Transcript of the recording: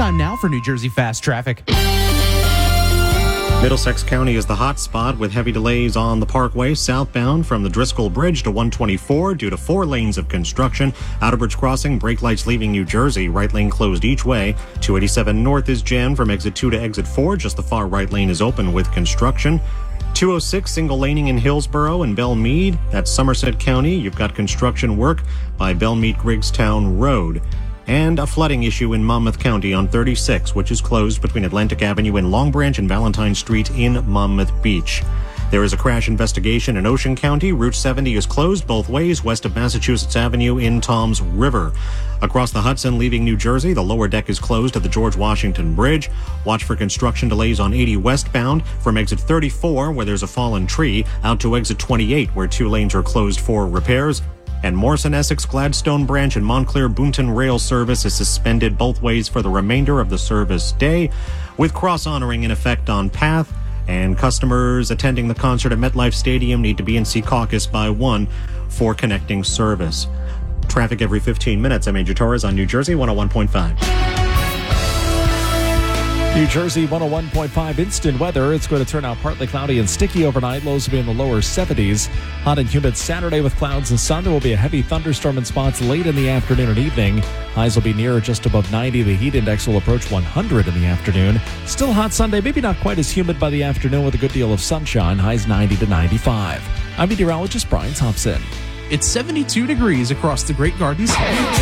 Time now for New Jersey Fast Traffic. Middlesex County is the hot spot with heavy delays on the Parkway southbound from the Driscoll Bridge to 124 due to 4 lanes of construction. Outerbridge Crossing, brake lights leaving New Jersey, right lane closed each way. 287 north is jammed from exit 2 to exit 4. Just the far right lane is open with construction. 206 single laning in Hillsborough and Belmead. That's Somerset County. You've got construction work by Belmead-Griggstown Road. And a flooding issue in Monmouth County on 36, which is closed between Atlantic Avenue in Long Branch and Valentine Street in Monmouth Beach. There is a crash investigation in Ocean County. Route 70 is closed both ways west of Massachusetts Avenue in Toms River. Across the Hudson leaving New Jersey, the lower deck is closed at the George Washington Bridge. Watch for construction delays on 80 westbound from exit 34, where there's a fallen tree, out to exit 28, where 2 lanes are closed for repairs. And Morrison, Essex, Gladstone Branch, and Montclair Boonton rail service is suspended both ways for the remainder of the service day, with cross-honoring in effect on path. And customers attending the concert at MetLife Stadium need to be in Secaucus by 1 for connecting service. Traffic every 15 minutes. I'm Major Torres on New Jersey 101.5. New Jersey 101.5 instant weather. It's going to turn out partly cloudy and sticky overnight. Lows will be in the lower 70s. Hot and humid Saturday with clouds and sun. There will be a heavy thunderstorm in spots late in the afternoon and evening. Highs will be near or just above 90. The heat index will approach 100 in the afternoon. Still hot Sunday, maybe not quite as humid by the afternoon with a good deal of sunshine. Highs 90 to 95. I'm meteorologist Brian Thompson. It's 72 degrees across the Great Gardens.